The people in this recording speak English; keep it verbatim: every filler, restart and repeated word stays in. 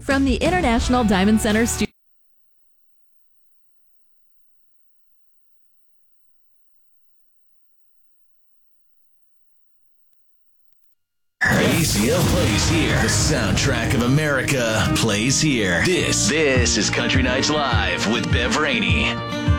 From the International Diamond Center Studio. A C L plays here. The soundtrack of America plays here. This, this is Country Nights Live with Bev Rainey.